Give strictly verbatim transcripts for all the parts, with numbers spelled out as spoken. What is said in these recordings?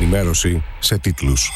ενημέρωση σε τίτλους.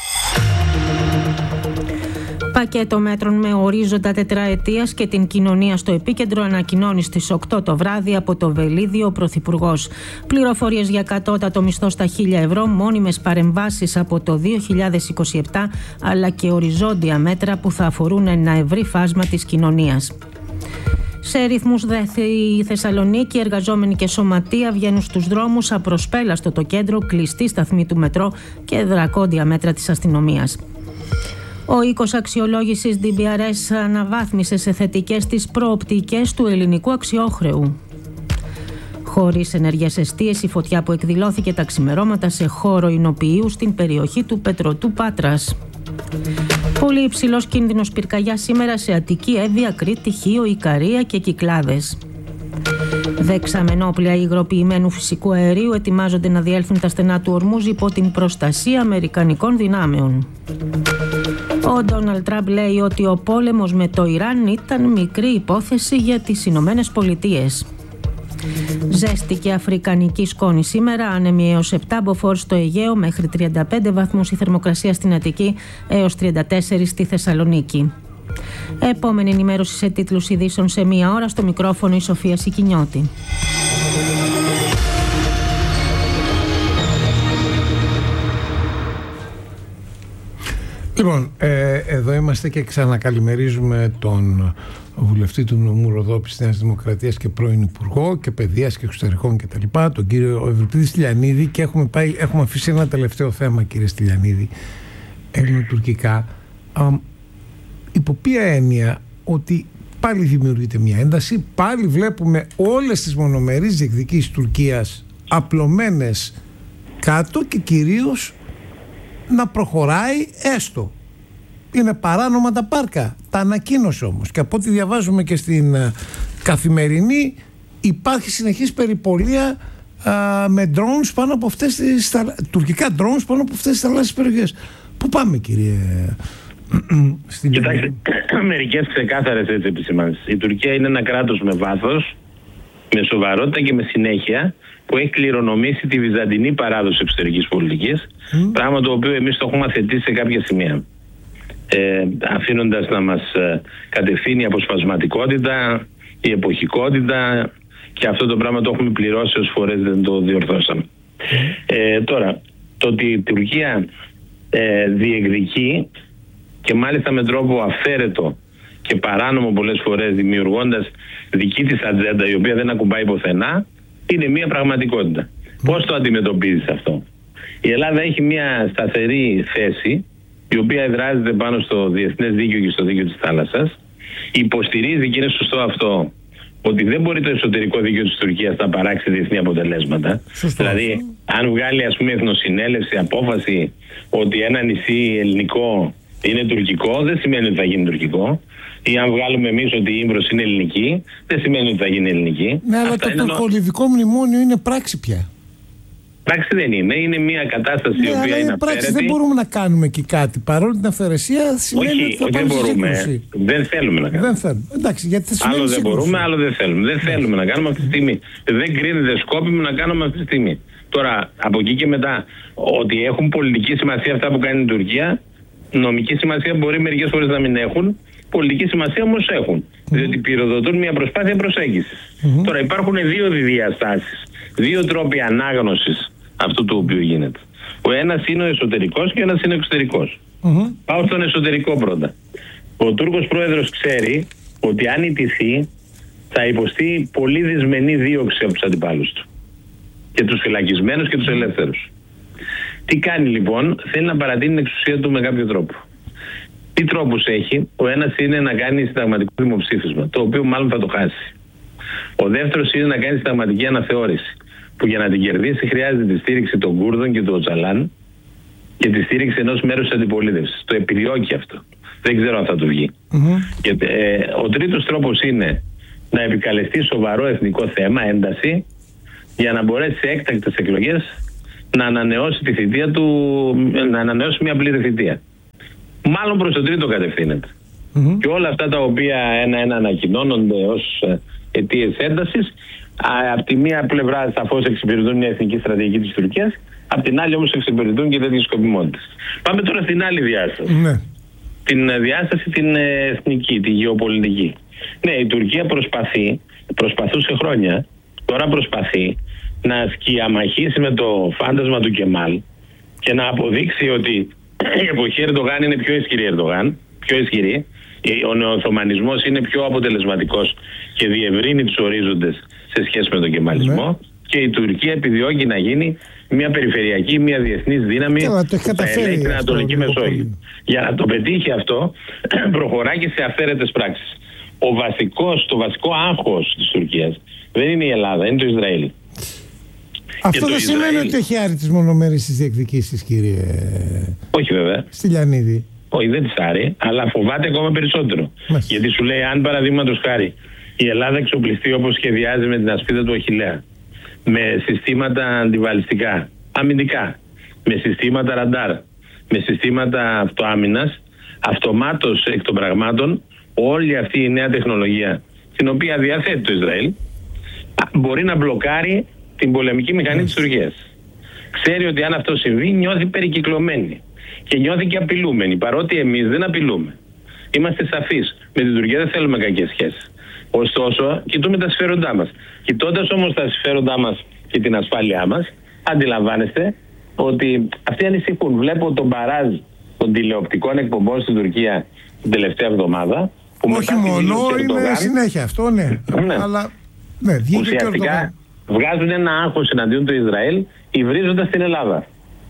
Πακέτο μέτρων με ορίζοντα τετραετίας και την κοινωνία στο επίκεντρο ανακοινώνει στις οκτώ το βράδυ από το Βελίδιο ο Πρωθυπουργός. Πληροφορίες για κατώτατο μισθό στα χίλια ευρώ, μόνιμες παρεμβάσεις από το δύο χιλιάδες είκοσι επτά, αλλά και οριζόντια μέτρα που θα αφορούν ένα ευρύ φάσμα της κοινωνίας. Σε ρυθμούς δε η Θεσσαλονίκη, εργαζόμενοι και σωματεία βγαίνουν στους δρόμους, απροσπέλαστο το κέντρο, κλειστή σταθμή του μετρό και δρακόντια μέτρα της αστυνομίας. Ο οίκος αξιολόγησης ντι μπι αρ ες αναβάθμισε σε θετικές τις προοπτικές του ελληνικού αξιόχρεου. Χωρίς ενεργές εστίες, η φωτιά που εκδηλώθηκε τα ξημερώματα σε χώρο εινοποιείου στην περιοχή του Πετρωτού Πάτρας. Πολύ υψηλός κίνδυνος πυρκαγιά σήμερα σε Αττική, Εύβοια, Κρήτη, Χίο, Ικαρία και Κυκλάδες. Δεξαμενόπλια υγροποιημένου φυσικού αερίου ετοιμάζονται να διέλθουν τα στενά του Ορμούζ υπό την προστασία αμερικανικών δυνάμεων. Ο Ντόναλντ Τραμπ λέει ότι ο πόλεμος με το Ιράν ήταν μικρή υπόθεση για τις Ηνωμένες Πολιτείες. Ζέστη και αφρικανική σκόνη σήμερα, άνεμοι έως επτά μποφόρ στο Αιγαίο, μέχρι τριάντα πέντε βαθμούς η θερμοκρασία στην Αττική, έως τριάντα τέσσερα στη Θεσσαλονίκη. Επόμενη ενημέρωση σε τίτλους ειδήσεων σε μία ώρα, στο μικρόφωνο η Σοφία Σικινιώτη. Λοιπόν, ε, εδώ είμαστε και ξανακαλημερίζουμε τον βουλευτή του νομού Ροδόπης της Νέας Δημοκρατίας και πρώην Υπουργό και Παιδείας και Εξωτερικών και τα λοιπά, τον κύριο Ευρυπίδη Στυλιανίδη, και έχουμε, πάει, έχουμε αφήσει ένα τελευταίο θέμα, κύριε Στυλιανίδη, ελληνοτουρκικά. Α, υπό ποια έννοια ότι πάλι δημιουργείται μια ένταση, πάλι βλέπουμε όλες τις μονομερείς διεκδικήσεις Τουρκίας απλωμένες κάτω και κυρίως να προχωράει έστω. Είναι παράνομα τα πάρκα. Τα ανακοίνωσε όμως. Και από ό,τι διαβάζουμε και στην uh, Καθημερινή, υπάρχει συνεχής περιπολία uh, με drones πάνω από αυτές τις θα... τουρκικά drones πάνω από αυτές τις θαλάσσιες περιοχές. Πού πάμε, κύριε στην... Κοιτάξτε, μερικές ξεκάθαρες έτσι επισημάνσεις. Η Τουρκία είναι ένα κράτος με βάθος, με σοβαρότητα και με συνέχεια, που έχει κληρονομήσει τη βυζαντινή παράδοση εξωτερικής πολιτικής, mm. πράγμα το οποίο εμείς το έχουμε αθετήσει σε κάποια σημεία. Ε, αφήνοντας να μας ε, κατευθύνει η αποσπασματικότητα, η εποχικότητα, και αυτό το πράγμα το έχουμε πληρώσει όσες φορές δεν το διορθώσαμε. Ε, τώρα, το ότι η Τουρκία ε, διεκδικεί, και μάλιστα με τρόπο αφαίρετο και παράνομο πολλές φορές, δημιουργώντας δική της ατζέντα η οποία δεν ακουμπάει πουθενά, είναι μια πραγματικότητα. Mm. Πώς το αντιμετωπίζεις αυτό? Η Ελλάδα έχει μια σταθερή θέση, η οποία εδράζεται πάνω στο διεθνές δίκαιο και στο δίκαιο της θάλασσας. Υποστηρίζει, και είναι σωστό αυτό, ότι δεν μπορεί το εσωτερικό δίκαιο της Τουρκίας να παράξει διεθνή αποτελέσματα. Σωστό. Δηλαδή, αν βγάλει, ας πούμε, εθνοσυνέλευση απόφαση ότι ένα νησί ελληνικό είναι τουρκικό, δεν σημαίνει ότι θα γίνει τουρκικό. Ή αν βγάλουμε εμείς ότι η Ύμβρος είναι ελληνική, δεν σημαίνει ότι θα γίνει ελληνική. Ναι, αλλά το τουρκολιβικό μνημόνιο είναι πράξη πια. Πράξη δεν είναι. Είναι μια κατάσταση ναι, η οποία είναι πράξη. Δεν μπορούμε να κάνουμε εκεί κάτι. Παρόλο την αυθαιρεσία σημαίνει όχι, ότι θα όχι, πάμε δεν μπορούμε. σύγκρουση. Δεν θέλουμε να κάνουμε. Δεν θέλουμε. Εντάξει, γιατί θα άλλο δεν σύγκρουση. μπορούμε, άλλο δεν θέλουμε. Δεν θέλουμε να κάνουμε αυτή τη στιγμή. Δεν κρίνεται σκόπιμο να κάνουμε αυτή τη στιγμή. Τώρα, από εκεί και μετά, ότι έχουν πολιτική σημασία αυτά που κάνει η Τουρκία, νομική σημασία μπορεί μερικές φορές να μην έχουν. Πολιτική σημασία όμως έχουν. Mm-hmm. Διότι πυροδοτούν μια προσπάθεια προσέγγισης. Mm-hmm. Τώρα υπάρχουν δύο διαστάσεις, δύο τρόποι ανάγνωσης αυτού του οποίου γίνεται. Ο ένας είναι ο εσωτερικός και ο ένας είναι ο εξωτερικός. Mm-hmm. Πάω στον εσωτερικό πρώτα. Ο Τούρκος πρόεδρος ξέρει ότι αν ιτηθεί θα υποστεί πολύ δυσμενή δίωξη από τους αντιπάλους του. Και τους φυλακισμένους και τους ελεύθερους. Τι κάνει λοιπόν? Θέλει να παρατείνει την εξουσία του με κάποιο τρόπο. Τι τρόπους έχει? Ο ένας είναι να κάνει συνταγματικό δημοψήφισμα, το οποίο μάλλον θα το χάσει. Ο δεύτερος είναι να κάνει συνταγματική αναθεώρηση, που για να την κερδίσει χρειάζεται τη στήριξη των Κούρδων και του Οτσαλάν και τη στήριξη ενός μέρους της αντιπολίτευσης. Το επιδιώκει αυτό. Δεν ξέρω αν θα του βγει. Mm-hmm. Και, ε, ο τρίτος τρόπος είναι να επικαλεστεί σοβαρό εθνικό θέμα, ένταση, για να μπορέσει σε έκτακτες εκλογές να ανανεώσει τη θητεία του, να ανανεώσει μια πλήρη θητεία. Μάλλον προς το τρίτο κατευθύνεται. Mm-hmm. Και όλα αυτά τα οποία ένα-ένα ανακοινώνονται ως αιτίες έντασης, Από τη μία πλευρά σαφώς εξυπηρετούν μια εθνική στρατηγική της Τουρκίας, από την άλλη όμως εξυπηρετούν και τέτοιες σκοπιμότητες. Πάμε τώρα στην άλλη διάσταση. Ναι. Την διάσταση την εθνική, τη γεωπολιτική. Ναι, η Τουρκία προσπαθεί, προσπαθούσε χρόνια, τώρα προσπαθεί να σκιαμαχήσει με το φάντασμα του Κεμάλ και να αποδείξει ότι η εποχή Ερντογάν είναι πιο ισχυρή Ερντογάν, πιο ισχυρή. Ο νεοοθωμανισμός είναι πιο αποτελεσματικός και διευρύνει τους ορίζοντες σε σχέση με τον κεμαλισμό. Ναι. Και η Τουρκία επιδιώκει να γίνει μια περιφερειακή, μια διεθνής δύναμη που θα ελέγχει την Ανατολική Μεσόγειο. Για να το πετύχει αυτό, προχωρά και σε αυθαίρετες πράξεις. Ο βασικός, το βασικό άγχος της Τουρκίας δεν είναι η Ελλάδα, είναι το Ισραήλ. Αυτό δεν Ισραήλ... σημαίνει ότι έχει άρει τις μονομέρειες στις διεκδικήσεις, κύριε. Όχι, βέβαια. Στυλιανίδη. Όχι, δεν τις άρει, αλλά φοβάται ακόμα περισσότερο. Μάλιστα. Γιατί σου λέει, αν παραδείγματος χάρη η Ελλάδα εξοπλιστεί όπως σχεδιάζει με την ασπίδα του Αχιλλέα, με συστήματα αντιβαλιστικά, αμυντικά, με συστήματα ραντάρ, με συστήματα αυτοάμυνας, αυτομάτως εκ των πραγμάτων όλη αυτή η νέα τεχνολογία, την οποία διαθέτει το Ισραήλ, μπορεί να μπλοκάρει την πολεμική μηχανή της Τουρκίας. Ξέρει ότι αν αυτό συμβεί, νιώθει περικυκλωμένη και νιώθει και απειλούμενη, παρότι εμείς δεν απειλούμε. Είμαστε σαφείς. Με την Τουρκία δεν θέλουμε κακές σχέσεις. Ωστόσο, κοιτούμε τα συμφέροντά μας. Κοιτώντας όμως τα συμφέροντά μας και την ασφάλειά μας, αντιλαμβάνεστε ότι αυτοί ανησυχούν. Βλέπω τον μπαράζ των τηλεοπτικών εκπομπών στην Τουρκία την τελευταία εβδομάδα. Που όχι μόνο, είναι συνέχεια αυτό, ναι. ναι. Αλλά, ναι, ουσιαστικά βγάζουν ένα άγχος εναντίον του Ισραήλ, υβρίζοντας την Ελλάδα.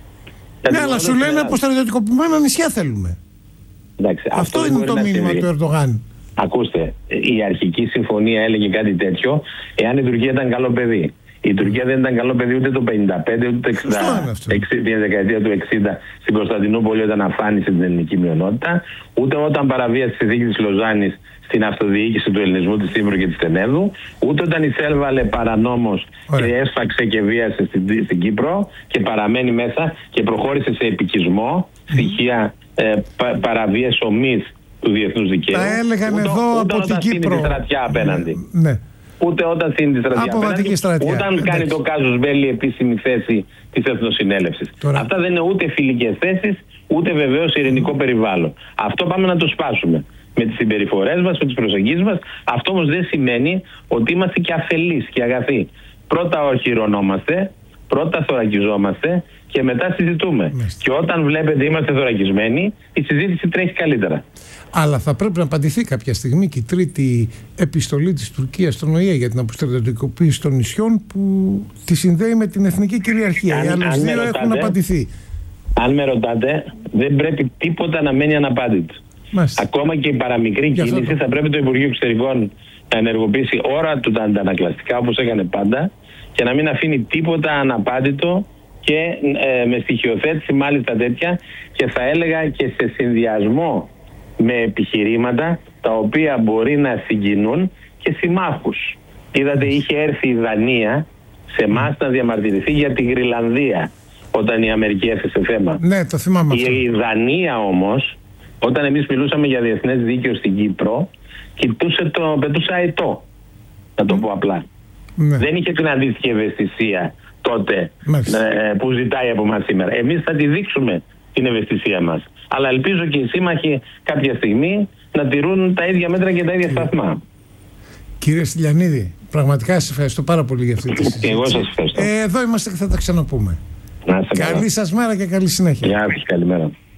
Ναι, αλλά σου λένε από στρατιωτικοποιημένα νησιά θέλουμε. Εντάξει, αυτό, αυτό είναι το μήνυμα του Ερντογάν. Ακούστε, η αρχική συμφωνία έλεγε κάτι τέτοιο εάν η Τουρκία ήταν καλό παιδί. Η Τουρκία δεν ήταν καλό παιδί ούτε το πενήντα πέντε ούτε το εξήντα, την δεκαετία του εξήντα στην Κωνσταντινούπολη όταν αφάνισε την ελληνική μειονότητα, ούτε όταν παραβίασε τη συνθήκη της Λοζάνης στην αυτοδιοίκηση του ελληνισμού της Κύπρου και της Τενέδου, ούτε όταν εισέλβαλε παρανόμως και έσφαξε και βίασε στην, στην Κύπρο και παραμένει μέσα και προχώρησε σε επικισμό, στοιχεία ε, πα, παραβίαση ομής του διεθνούς δικαίου. Τα έλεγαν ούτε, εδώ ούτε από την Κύπρο. Τη στρατιά απέναντι. Ναι. Ούτε όταν στείνει τη στρατιά απέναντι, στρατιά. ούτε αν κάνει το κάζους μπέλι επίσημη θέση της Εθνοσυνέλευσης. Τώρα... Αυτά δεν είναι ούτε φιλικές θέσεις, ούτε βεβαίως ειρηνικό περιβάλλον. Αυτό πάμε να το σπάσουμε. Με τις συμπεριφορές μας, με τις προσεγγίσεις μας. Αυτό όμως δεν σημαίνει ότι είμαστε και αφελείς και αγαθοί. Πρώτα οχυρωνόμαστε, πρώτα θωρακιζόμαστε και μετά συζητούμε. Μάλιστα. Και όταν βλέπετε είμαστε θωρακισμένοι, η συζήτηση τρέχει καλύτερα. Αλλά θα πρέπει να απαντηθεί κάποια στιγμή και η τρίτη επιστολή της Τουρκίας στον ΟΗΕ για την αποστρατιωτικοποίηση των νησιών που τη συνδέει με την εθνική κυριαρχία. Αν, Οι άλλες δύο ρωτάτε, έχουν απαντηθεί. Αν με ρωτάτε, δεν πρέπει τίποτα να μένει αναπάντητο. Μάλιστα. Ακόμα και η παραμικρή για κίνηση θα πρέπει το Υπουργείο Εξωτερικών να ενεργοποιήσει ώρα του τα αντανακλαστικά όπως έκανε πάντα και να μην αφήνει τίποτα αναπάντητο και ε, με στοιχειοθέτηση μάλιστα τέτοια και θα έλεγα και σε συνδυασμό με επιχειρήματα τα οποία μπορεί να συγκινούν και συμμάχους. Είδατε, είχε έρθει η Δανία σε εμάς να διαμαρτυρηθεί για τη Γρυλανδία όταν η Αμερική έθεσε θέμα. Ναι, το θυμάμαι αυτό. Η Δανία όμως, όταν εμείς μιλούσαμε για διεθνές δίκαιο στην Κύπρο, κοιτούσε το, πετούσε αετό, να το mm. πω απλά. Ναι. Δεν είχε την αντίστοιχη ευαισθησία τότε ε, που ζητάει από μας σήμερα. Εμείς θα τη δείξουμε την ευαισθησία μας. Αλλά ελπίζω και οι σύμμαχοι κάποια στιγμή να τηρούν τα ίδια μέτρα και τα ίδια σταθμά. Κύριε Στυλιανίδη, πραγματικά σας ευχαριστώ πάρα πολύ για αυτή τη συζήτηση. Και εγώ σας ευχαριστώ. Ε, εδώ είμαστε και θα τα ξαναπούμε. Να είστε καλά. Καλή σας μέρα και καλή συνέχεια. Γεια σας, καλημέρα.